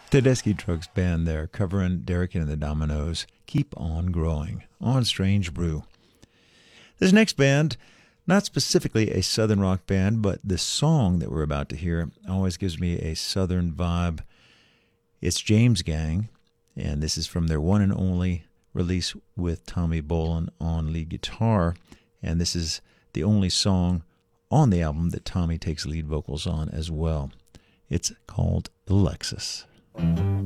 Tedeschi Trucks Band there, covering Derek and the Dominoes, Keep On Growing, on Strange Brew. This next band, not specifically a Southern rock band, but the song that we're about to hear always gives me a Southern vibe. It's James Gang, and this is from their one and only release with Tommy Bolin on lead guitar, and this is the only song on the album that Tommy takes lead vocals on as well. It's called Alexis.